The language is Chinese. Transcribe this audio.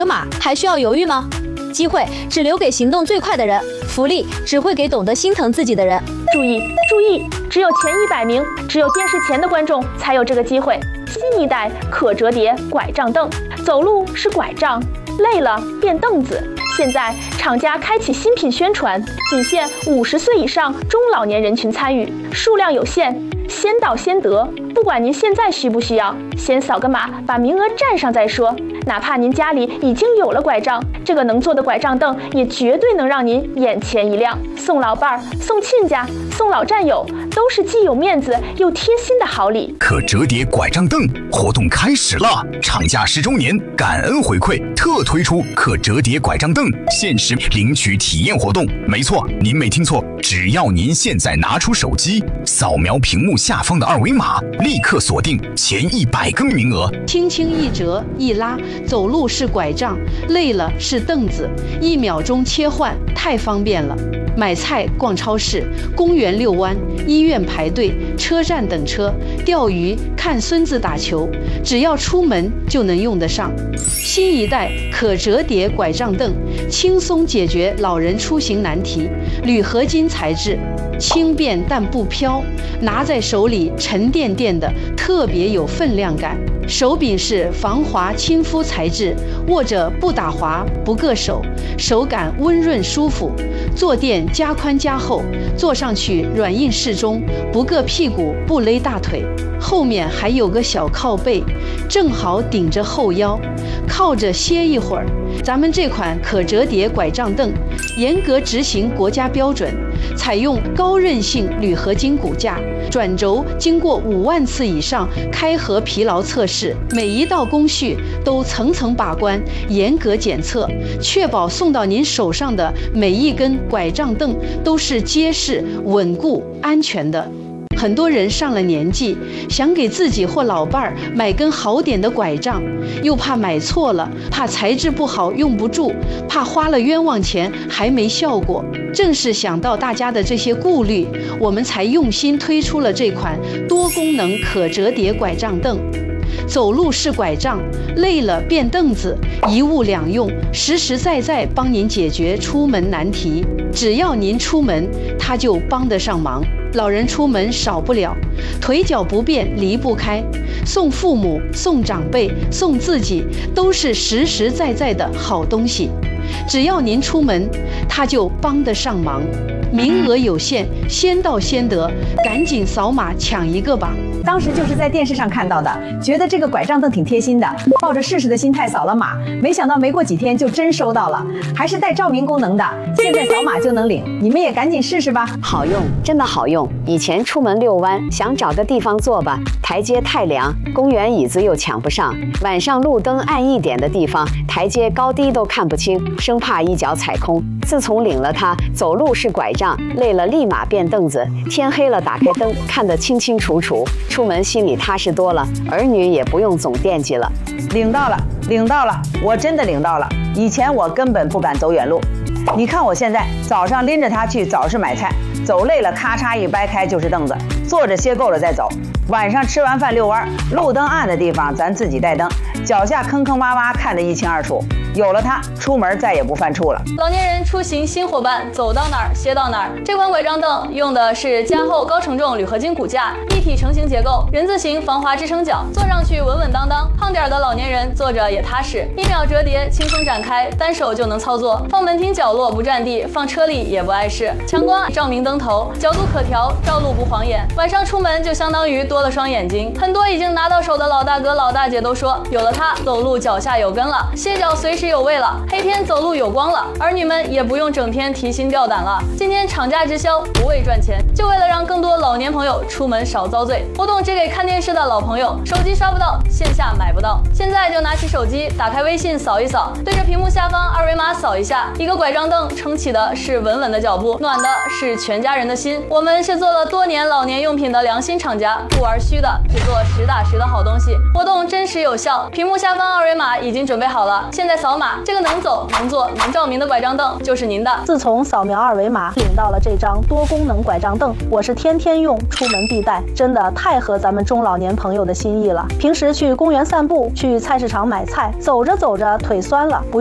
马还需要犹豫吗？机会只留给行动最快的人，福利只会给懂得心疼自己的人。 注意注意，只有前100名，只有电视前的观众才有这个机会。新一代可折叠拐杖凳，走路是拐杖，累了变凳子。现在厂家开启新品宣传，仅限50岁以上中老年人群参与，数量有限，先到先得。不管您现在需不需要，先扫个码，把名额占上再说。哪怕您家里已经有了拐杖，这个能坐的拐杖凳也绝对能让您眼前一亮。送老伴儿、送亲家、送老战友，都是既有面子又贴心的好礼。 可折叠拐杖凳活动开始了，厂家10周年感恩回馈特推出可折叠拐杖凳限时领取体验活动。没错，您没听错，只要您现在拿出手机，扫描屏幕下方的2维码，立刻锁定前100个名额。 轻轻一折一拉，走路是拐杖，累了是凳子，1秒钟切换，太方便了。买菜、逛超市、公园遛弯、医院排队、车站等车、钓鱼、看孙子打球，只要出门就能用得上。新一代可折叠拐杖凳，轻松解决老人出行难题。铝合金材质，轻便但不飘，拿在手里沉甸甸的，特别有分量感。手柄是防滑亲肤材质，握着不打滑不硌手，手感温润舒服。坐垫加宽加厚，坐上去软硬适中，不硌屁股不勒大腿。后面还有个小靠背，正好顶着后腰，靠着歇一会儿。咱们这款可折叠拐杖凳严格执行国家标准，采用高韧性铝合金骨架，转轴经过5万次以上开合疲劳测试，每一道工序都层层把关，严格检测，确保送到您手上的每一根拐杖凳都是结实、稳固、安全的。很多人上了年纪，想给自己或老伴儿买根好点的拐杖，又怕买错了，怕材质不好用不住，怕花了冤枉钱还没效果。正是想到大家的这些顾虑，我们才用心推出了这款多功能可折叠拐杖凳。走路是拐杖，累了变凳子，一物两用，实实在在帮您解决出门难题。只要您出门，它就帮得上忙。老人出门少不了，腿脚不便离不开，送父母、送长辈、送自己，都是实实在在的好东西。只要您出门，它就帮得上忙。名额有限，先到先得，赶紧扫码抢一个吧。 当时就是在电视上看到的，觉得这个拐杖凳挺贴心的，抱着试试的心态扫了码，没想到没过几天就真收到了，还是带照明功能的，现在扫码就能领，你们也赶紧试试吧。 好用，真的好用。以前出门遛弯，想找个地方坐吧，台阶太凉，公园椅子又抢不上，晚上路灯暗一点的地方，台阶高低都看不清，生怕一脚踩空。自从领了它，走路是拐杖，累了立马变凳子，天黑了打开灯，看得清清楚楚，出门心里踏实多了，儿女也不用总惦记了。 领到了，领到了，我真的领到了。以前我根本不敢走远路，你看我现在早上拎着它去早市买菜，走累了咔嚓一掰开就是凳子，坐着歇够了再走。晚上吃完饭遛弯，路灯暗的地方咱自己带灯，脚下坑坑洼洼看得一清二楚。有了它，出门再也不犯怵了。 老年人出行新伙伴，走到哪儿歇到哪儿。这款拐杖凳用的是加厚高承重铝合金骨架，一体成型结构，人字形防滑支撑脚，坐上去稳稳当当。胖点的老年人坐着也踏实，1秒折叠，轻松展开，单手就能操作。放门厅角落不占地，放车里也不碍事。强光照明灯头，角度可调，照路不晃眼。晚上出门就相当于多了双眼睛。很多已经拿到手的老大哥老大姐都说，有了它，走路脚下有根了，歇脚随时有位了，黑天走路有光了。儿女们也不用整天提心吊胆了。今天厂家直销，不为赚钱，就为了让更多老年朋友出门少遭罪。活动只给看电视的老朋友，手机刷不到，线下买不到。现在就拿起手机，打开微信扫一扫，对着屏幕下方2维码扫一下，一个拐杖凳撑起的是稳稳的脚步，暖的是全家人的心。我们是做了多年老年用品的良心厂家，不玩虚的，只做实打实的好东西。活动真实有效，屏屏幕下方二维码已经准备好了，现在扫码，这个能走、能坐、能照明的拐杖凳就是您的。 自从扫描二维码领到了这张多功能拐杖凳，我是天天用，出门必带，真的太合咱们中老年朋友的心意了。平时去公园散步，去菜市场买菜，走着走着腿酸了，不